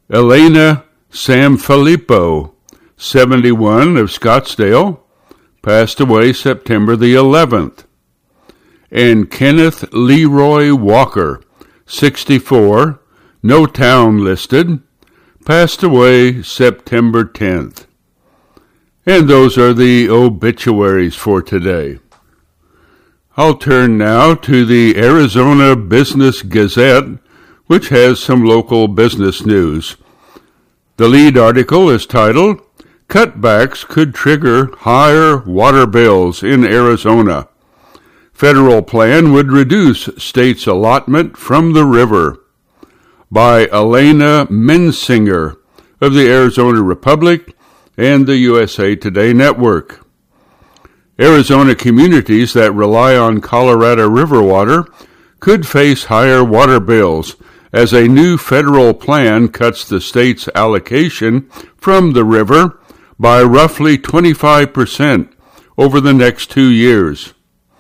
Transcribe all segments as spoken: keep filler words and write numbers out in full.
Elena Sanfilippo, seventy-one, of Scottsdale, passed away September the eleventh. And Kenneth Leroy Walker, sixty-four, no town listed, passed away September tenth. And those are the obituaries for today. I'll turn now to the Arizona Business Gazette, which has some local business news. The lead article is titled, "Cutbacks Could Trigger Higher Water Bills in Arizona. Federal Plan Would Reduce State's Allotment from the River," by Elena Mensinger of the Arizona Republic and the U S A Today Network. Arizona communities that rely on Colorado River water could face higher water bills as a new federal plan cuts the state's allocation from the river by roughly twenty-five percent over the next two years.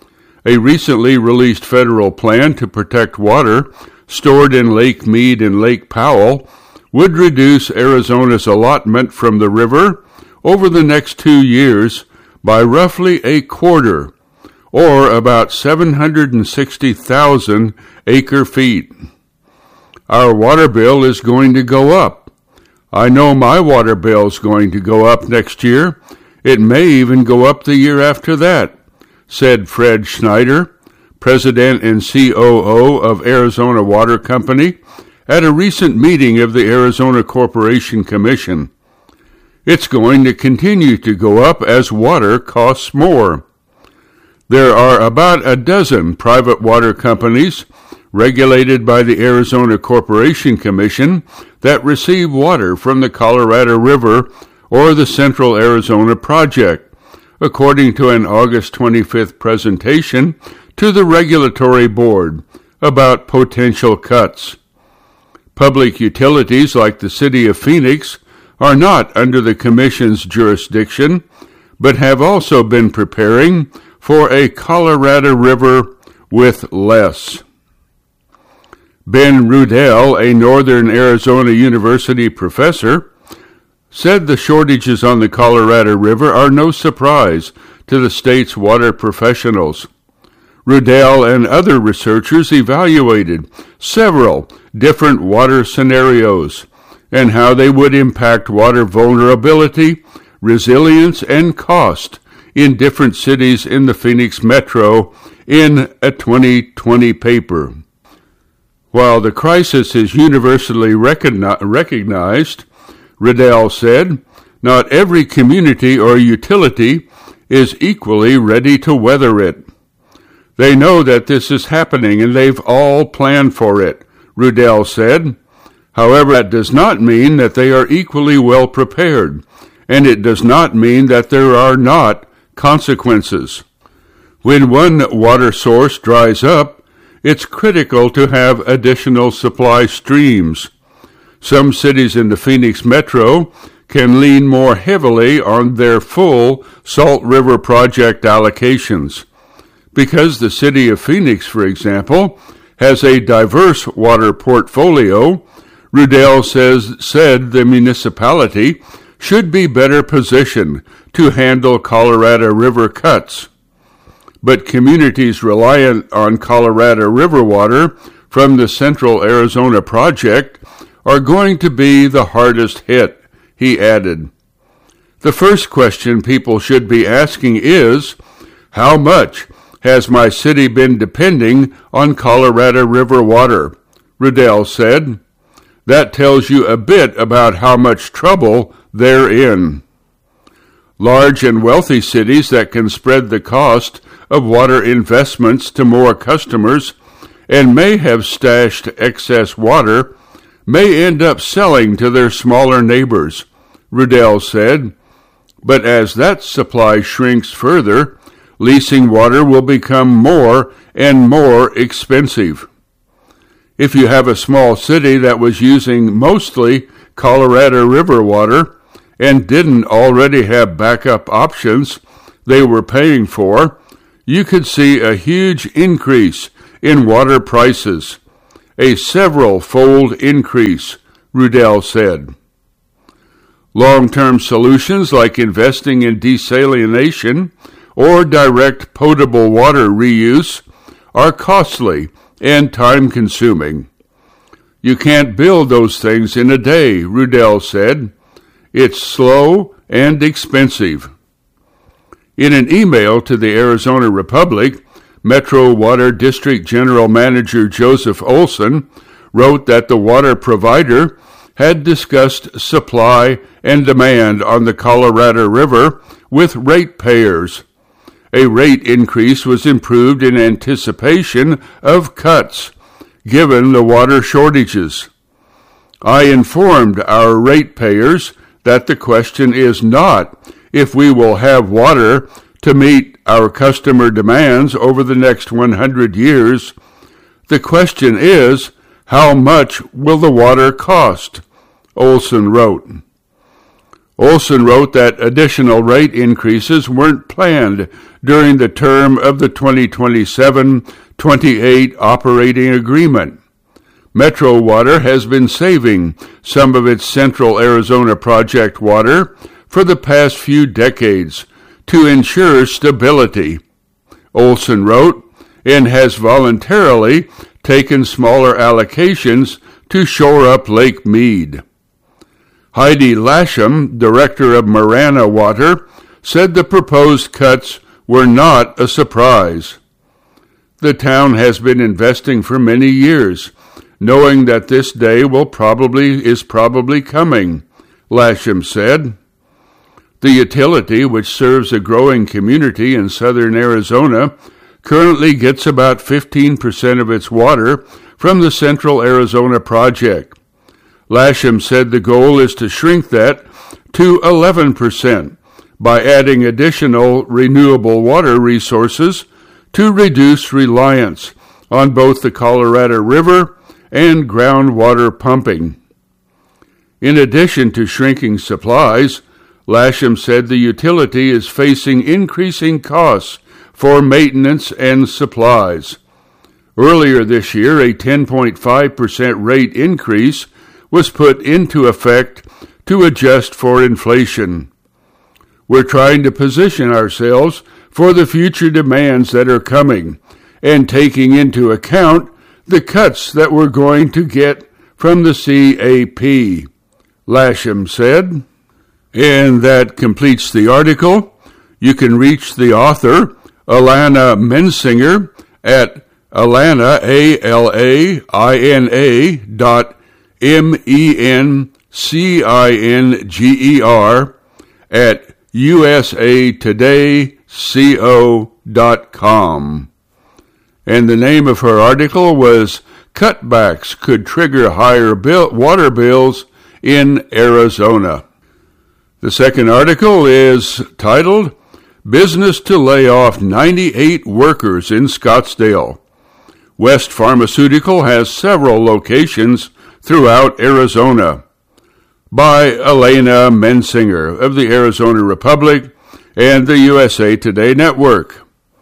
A recently released federal plan to protect water stored in Lake Mead and Lake Powell would reduce Arizona's allotment from the river over the next two years by roughly a quarter, or about seven hundred sixty thousand acre feet. Our water bill is going to go up. I know my water bill is going to go up next year. It may even go up the year after that, said Fred Schneider, President and C O O of Arizona Water Company, at a recent meeting of the Arizona Corporation Commission. It's going to continue to go up as water costs more. There are about a dozen private water companies regulated by the Arizona Corporation Commission that receive water from the Colorado River or the Central Arizona Project, according to an August twenty-fifth presentation to the Regulatory Board about potential cuts. Public utilities like the City of Phoenix are not under the Commission's jurisdiction, but have also been preparing for a Colorado River with less. Ben Rudell, a Northern Arizona University professor, said the shortages on the Colorado River are no surprise to the state's water professionals. Rudell and other researchers evaluated several different water scenarios and how they would impact water vulnerability, resilience, and cost in different cities in the Phoenix Metro in a twenty twenty paper. While the crisis is universally recogni- recognized, Rudell said, not every community or utility is equally ready to weather it. They know that this is happening and they've all planned for it, Rudell said. However, that does not mean that they are equally well prepared, and it does not mean that there are not consequences. When one water source dries up, it's critical to have additional supply streams. Some cities in the Phoenix Metro can lean more heavily on their full Salt River Project allocations. Because the city of Phoenix, for example, has a diverse water portfolio, Rudell says, said the municipality should be better positioned to handle Colorado River cuts. But communities reliant on Colorado River water from the Central Arizona Project are going to be the hardest hit, he added. The first question people should be asking is, how much has my city been depending on Colorado River water? Rudell said. That tells you a bit about how much trouble they're in. Large and wealthy cities that can spread the cost of water investments to more customers and may have stashed excess water may end up selling to their smaller neighbors, Rudell said. But as that supply shrinks further, leasing water will become more and more expensive. If you have a small city that was using mostly Colorado River water and didn't already have backup options they were paying for, you could see a huge increase in water prices, a several-fold increase, Rudell said. Long-term solutions like investing in desalination or direct potable water reuse are costly and time-consuming. You can't build those things in a day, Rudell said. It's slow and expensive. In an email to the Arizona Republic, Metro Water District General Manager Joseph Olson wrote that the water provider had discussed supply and demand on the Colorado River with ratepayers. A rate increase was improved in anticipation of cuts, given the water shortages. I informed our ratepayers that the question is not if we will have water to meet our customer demands over the next one hundred years. The question is, how much will the water cost? Olson wrote. Olson wrote that additional rate increases weren't planned during the term of the twenty twenty-seven twenty-eight operating agreement. Metro Water has been saving some of its Central Arizona Project water for the past few decades to ensure stability, Olson wrote, and has voluntarily taken smaller allocations to shore up Lake Mead. Heidi Lasham, director of Marana Water, said the proposed cuts were not a surprise. The town has been investing for many years, knowing that this day will probably is probably coming, Lasham said. The utility, which serves a growing community in southern Arizona, currently gets about fifteen percent of its water from the Central Arizona Project. Lasham said the goal is to shrink that to eleven percent by adding additional renewable water resources to reduce reliance on both the Colorado River and groundwater pumping. In addition to shrinking supplies, Lasham said the utility is facing increasing costs for maintenance and supplies. Earlier this year, a ten point five percent rate increase was put into effect to adjust for inflation. We're trying to position ourselves for the future demands that are coming and taking into account the cuts that we're going to get from the C A P, Lasham said. And that completes the article. You can reach the author, Alana Mensinger, at Alana, A L A I N A dot M E N C I N G E R at U S A Today Co dot com. And the name of her article was Cutbacks Could Trigger Higher bill, Water Bills in Arizona. The second article is titled, Business to Lay Off ninety-eight Workers in Scottsdale. West Pharmaceutical has several locations throughout Arizona. By Elena Mensinger of the Arizona Republic and the U S A Today Network.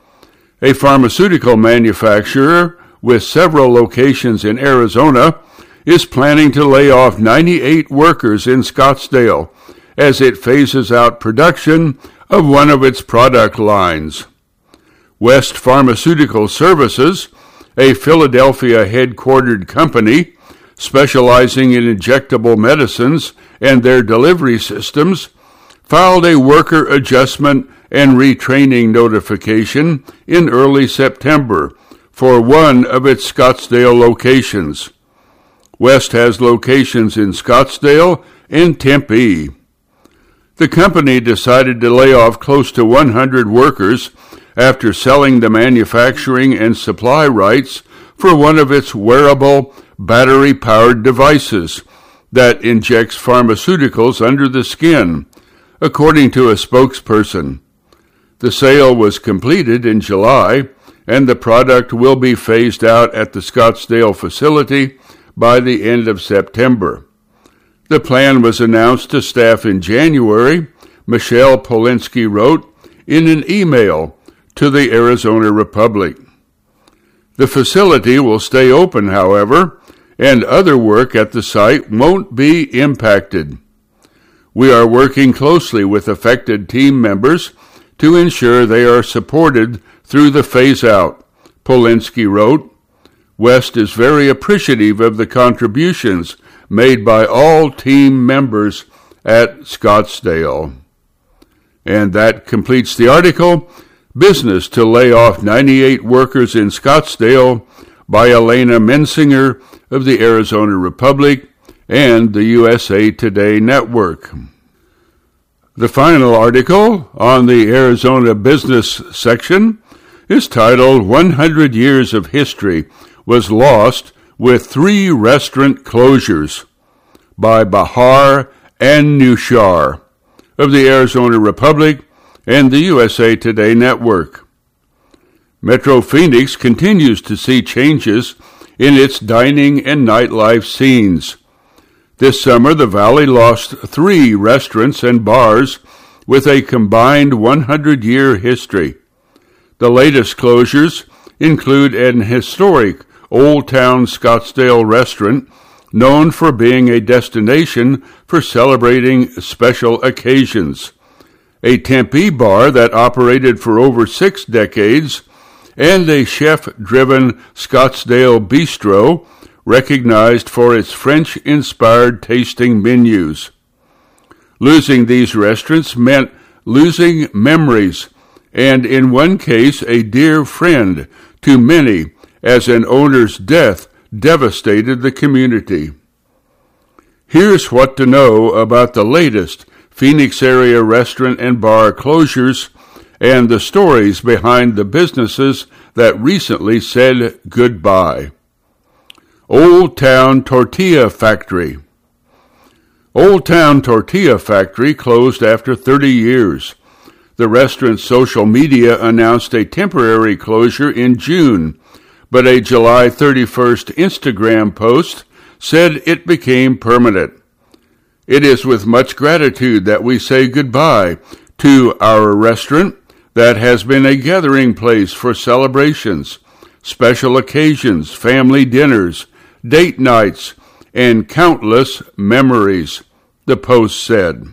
A pharmaceutical manufacturer with several locations in Arizona is planning to lay off ninety-eight workers in Scottsdale as it phases out production of one of its product lines. West Pharmaceutical Services, a Philadelphia-headquartered company specializing in injectable medicines and their delivery systems, filed a worker adjustment and retraining notification in early September for one of its Scottsdale locations. West has locations in Scottsdale and Tempe. The company decided to lay off close to one hundred workers after selling the manufacturing and supply rights for one of its wearable, battery-powered devices that injects pharmaceuticals under the skin, according to a spokesperson. The sale was completed in July, and the product will be phased out at the Scottsdale facility by the end of September. The plan was announced to staff in January, Michelle Polinsky wrote in an email to the Arizona Republic. The facility will stay open, however, and other work at the site won't be impacted. We are working closely with affected team members to ensure they are supported through the phase-out, Polinsky wrote. West is very appreciative of the contributions made by all team members at Scottsdale. And that completes the article, Business to Lay Off ninety-eight Workers in Scottsdale, by Elena Mensinger of the Arizona Republic and the U S A Today Network. The final article on the Arizona Business section is titled one hundred Years of History Was Lost with Three Restaurant Closures, by Bahar Anushar of the Arizona Republic and the U S A Today Network. Metro Phoenix continues to see changes in its dining and nightlife scenes. This summer, the Valley lost three restaurants and bars with a combined one hundred year history. The latest closures include an historic Old Town Scottsdale restaurant known for being a destination for celebrating special occasions, a Tempe bar that operated for over six decades, and a chef-driven Scottsdale bistro recognized for its French-inspired tasting menus. Losing these restaurants meant losing memories, and in one case a dear friend to many, as an owner's death devastated the community. Here's what to know about the latest Phoenix area restaurant and bar closures and the stories behind the businesses that recently said goodbye. Old Town Tortilla Factory. Old Town Tortilla Factory closed after thirty years. The restaurant's social media announced a temporary closure in June, but a July thirty-first Instagram post said it became permanent. It is with much gratitude that we say goodbye to our restaurant that has been a gathering place for celebrations, special occasions, family dinners, date nights, and countless memories, the post said.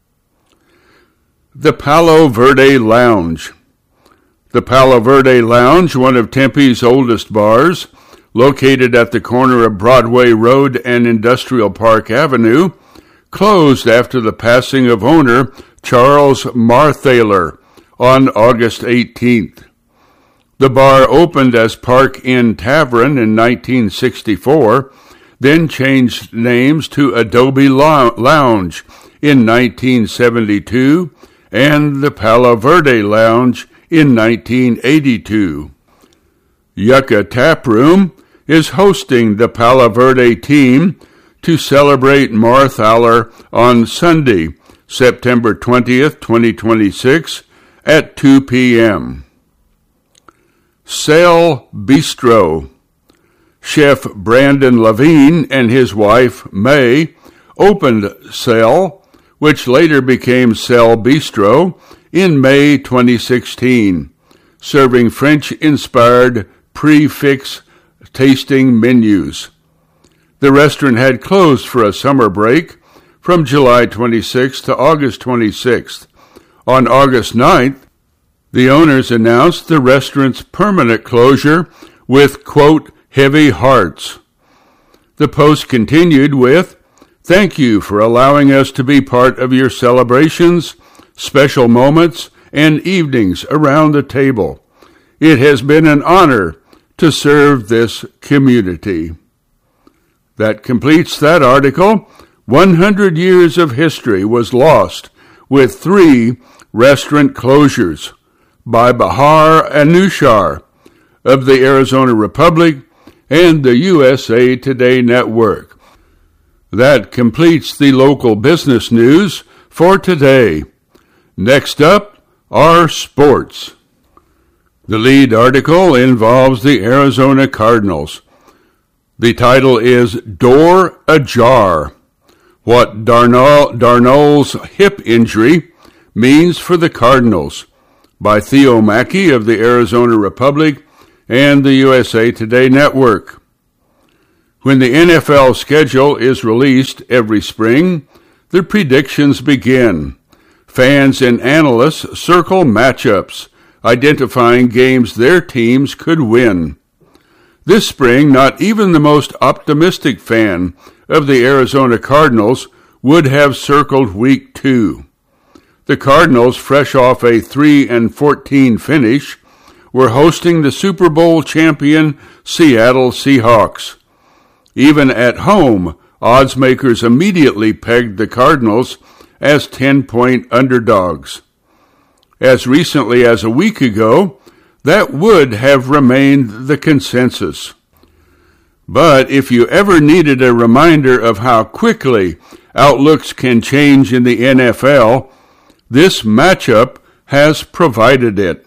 The Palo Verde Lounge. The Palo Verde Lounge, one of Tempe's oldest bars, located at the corner of Broadway Road and Industrial Park Avenue, closed after the passing of owner Charles Marthaler on August eighteenth. The bar opened as Park Inn Tavern in nineteen sixty-four, then changed names to Adobe Lounge in nineteen seventy-two and the Palo Verde Lounge in nineteen eighty-two. Yucca Tap Room is hosting the Palo Verde team to celebrate Marthaler on Sunday, September twentieth, twenty twenty-six, at two p.m. Cell Bistro. Chef Brandon Levine and his wife, May, opened Cell, which later became Cell Bistro, in May twenty sixteen, serving French-inspired prix-fixe tasting menus. The restaurant had closed for a summer break from July twenty-sixth to August twenty-sixth. On August ninth, the owners announced the restaurant's permanent closure with, quote, heavy hearts. The post continued with, "Thank you for allowing us to be part of your celebrations, special moments, and evenings around the table. It has been an honor to serve this community." That completes that article. one hundred years of history was lost with three restaurant closures, by Bahar Anushar of the Arizona Republic and the U S A Today Network. That completes the local business news for today. Next up are sports. The lead article involves the Arizona Cardinals. The title is Door Ajar: What Darnell, Darnold's hip injury means for the Cardinals, by Theo Mackey of the Arizona Republic and the U S A Today Network. When the N F L schedule is released every spring, the predictions begin. Fans and analysts circle matchups, identifying games their teams could win. This spring, not even the most optimistic fan of the Arizona Cardinals would have circled week two. The Cardinals, fresh off a three and fourteen finish, were hosting the Super Bowl champion Seattle Seahawks. Even at home, odds makers immediately pegged the Cardinals as ten-point underdogs. As recently as a week ago, that would have remained the consensus. But if you ever needed a reminder of how quickly outlooks can change in the N F L, this matchup has provided it.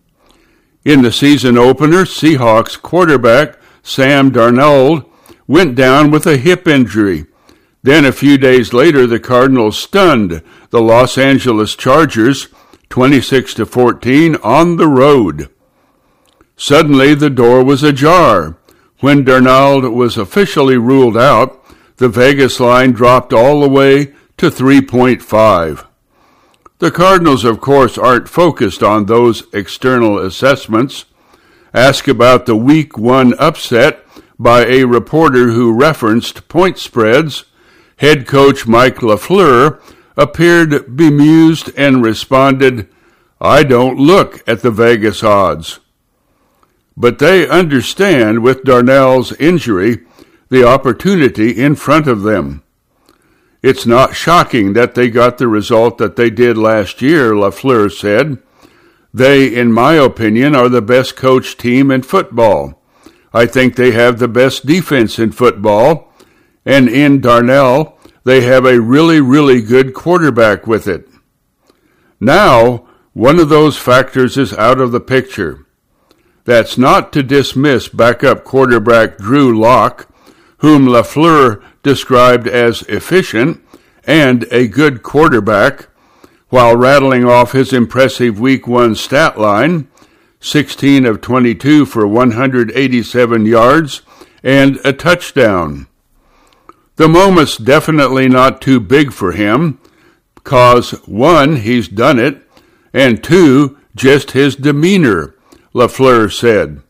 In the season opener, Seahawks quarterback Sam Darnold went down with a hip injury. Then a few days later, the Cardinals stunned the Los Angeles Chargers twenty-six to fourteen on the road. Suddenly, the door was ajar. When Darnold was officially ruled out, the Vegas line dropped all the way to three point five. The Cardinals, of course, aren't focused on those external assessments. Ask about the week one upset by a reporter who referenced point spreads. Head coach Mike LaFleur appeared bemused and responded, "I don't look at the Vegas odds." But they understand with Darnold's injury the opportunity in front of them. It's not shocking that they got the result that they did last year, LaFleur said. They, in my opinion, are the best coached team in football. I think they have the best defense in football, and in Darnold, they have a really, really good quarterback with it. Now, one of those factors is out of the picture. That's not to dismiss backup quarterback Drew Lock, whom LaFleur described as efficient and a good quarterback, while rattling off his impressive week one stat line, sixteen of twenty-two for one hundred eighty-seven yards and a touchdown. The moment's definitely not too big for him, cause one, he's done it, and two, just his demeanor, LaFleur said.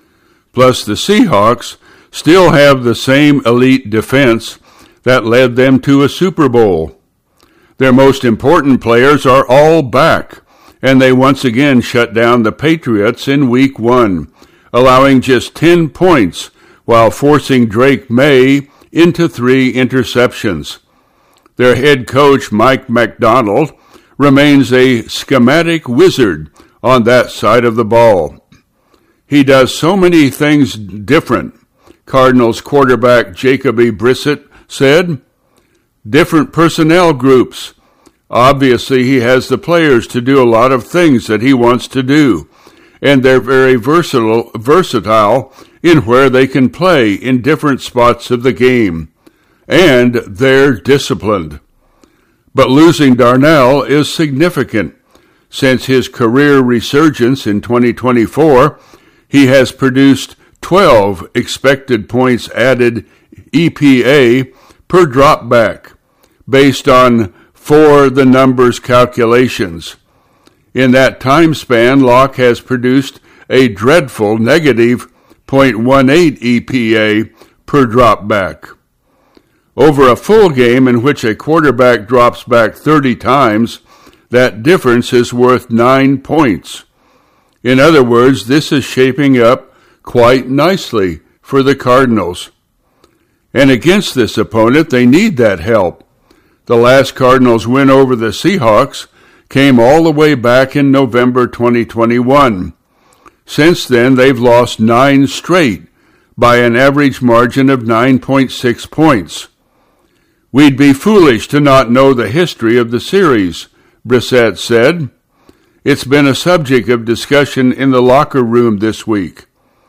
Plus the Seahawks still have the same elite defense that led them to a Super Bowl. Their most important players are all back, and they once again shut down the Patriots in week one, allowing just ten points while forcing Drake May into three interceptions. Their head coach, Mike Macdonald, remains a schematic wizard on that side of the ball. He does so many things different, Cardinals quarterback Jacoby Brissett said. Different personnel groups. Obviously, he has the players to do a lot of things that he wants to do, and they're very versatile, versatile in where they can play in different spots of the game, and they're disciplined. But losing Darnold is significant. Since his career resurgence in twenty twenty-four, he has produced twelve expected points added E P A per dropback, based on for the numbers calculations. In that time span, Locke has produced a dreadful negative zero point one eight E P A per dropback. Over a full game in which a quarterback drops back thirty times, that difference is worth nine points. In other words, this is shaping up quite nicely for the Cardinals. And against this opponent, they need that help. The last Cardinals win over the Seahawks came all the way back in November twenty twenty-one. Since then, they've lost nine straight by an average margin of nine point six points. We'd be foolish to not know the history of the series, Brissett said. It's been a subject of discussion in the locker room this week.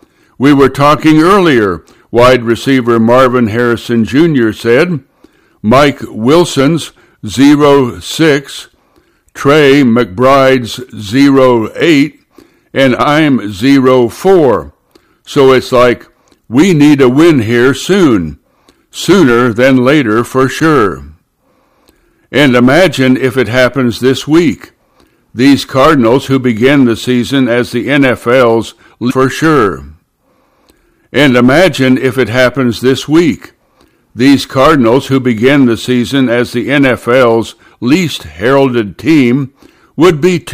We were talking earlier, wide receiver Marvin Harrison Junior said. Mike Wilson's zero six, Trey McBride's zero eight, and I'm zero four. So it's like We need a win here soon, sooner than later for sure. And imagine if it happens this week. These Cardinals who begin the season as the N F L's for sure. And imagine if it happens this week. These Cardinals who begin the season as the N F L's least heralded team would be